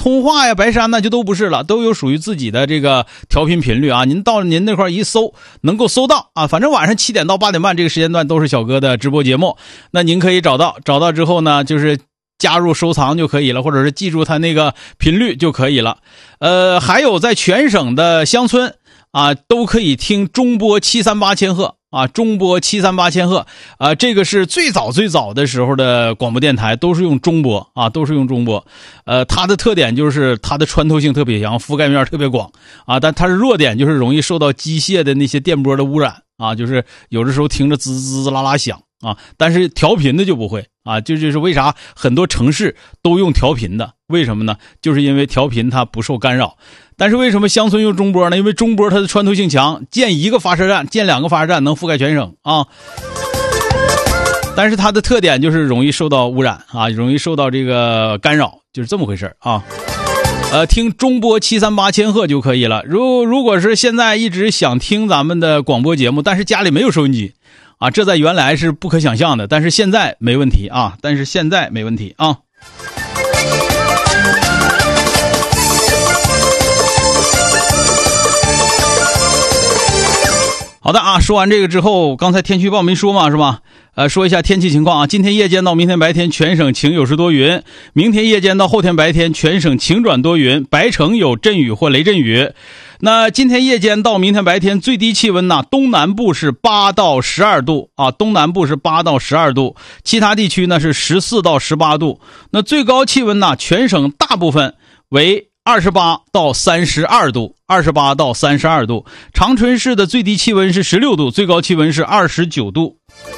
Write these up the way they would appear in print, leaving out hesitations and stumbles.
通话呀、白山呢就都不是了，都有属于自己的这个调频频率啊。您到您那块一搜，能够搜到啊。反正晚上7点到8点半这个时间段都是小哥的直播节目，那您可以找到之后呢，就是加入收藏就可以了，或者是记住它那个频率就可以了。还有在全省的乡村啊，都可以听中波738千赫啊，中波738千赫啊，这个是最早的时候的广播电台都是用中波啊，都是用中波。它的特点就是它的穿透性特别强，覆盖面特别广啊，但它的弱点就是容易受到机械的那些电波的污染啊，就是有的时候听着滋滋啦啦响啊，但是调频的就不会啊，就是为啥很多城市都用调频的？为什么呢？就是因为调频它不受干扰。但是为什么乡村用中波呢？因为中波它的穿透性强，建一个发射站，建2个发射站能覆盖全省啊。但是它的特点就是容易受到污染啊，容易受到这个干扰，就是这么回事啊。听中波738千赫就可以了。如果是现在一直想听咱们的广播节目，但是家里没有收音机啊，这在原来是不可想象的，但是现在没问题啊，好的啊，说完这个之后，刚才天气预报没说嘛，是吧？说一下天气情况啊。今天夜间到明天白天全省晴有时多云，明天夜间到后天白天全省晴转多云，白城有阵雨或雷阵雨。那今天夜间到明天白天最低气温呢，东南部是8到12度啊，东南部是8到12度，其他地区呢是14到18度。那最高气温呢，全省大部分为28到32度，28到32度。长春市的最低气温是16度，最高气温是29度。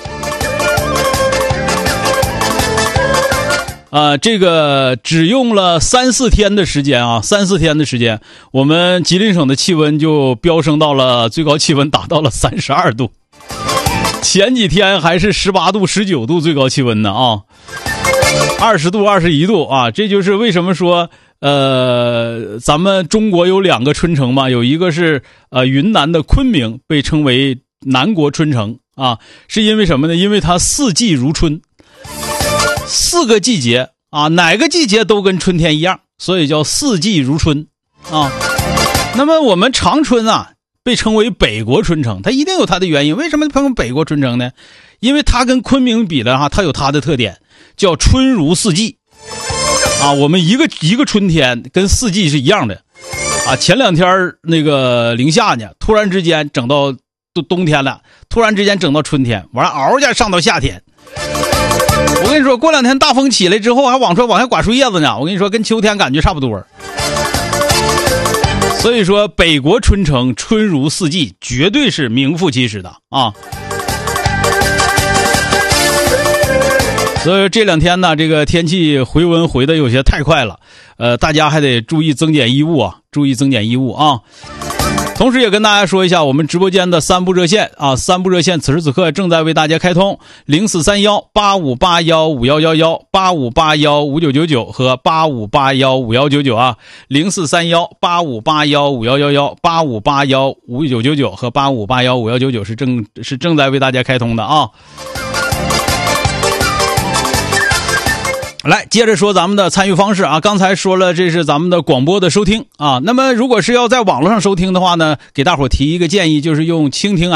这个只用了3-4天的时间啊，3-4天的时间，我们吉林省的气温就飙升到了最高气温达到了32度。前几天还是18度、19度最高气温呢啊，20度、21度啊，这就是为什么说咱们中国有2个春城嘛，有一个是云南的昆明被称为南国春城啊，是因为什么呢？因为它4季如春，4个季节啊，哪个季节都跟春天一样，所以叫4季如春啊。那么我们长春啊被称为北国春城，它一定有它的原因。为什么称为北国春城呢？因为它跟昆明比的它有它的特点，叫春如4季啊。我们一个春天跟4季是一样的啊。前2天那个零下呢，突然之间整到冬天了，突然之间整到春天，完了嗷一下上到夏天。我跟你说，过2天大风起来之后还往下刮树叶子呢，我跟你说跟秋天感觉差不多。所以说北国春城春如4季绝对是名副其实的啊。所以这2天呢，这个天气回温回的有些太快了，大家还得注意增减衣物啊，同时也跟大家说一下我们直播间的3部热线啊，3部热线此时此刻正在为大家开通，043185815111 85815999和85815199啊，043185815111 85815999和85815199是正在为大家开通的啊。来，接着说咱们的参与方式啊。刚才说了，这是咱们的广播的收听啊。那么如果是要在网络上收听的话呢，给大伙提一个建议，就是用蜻蜓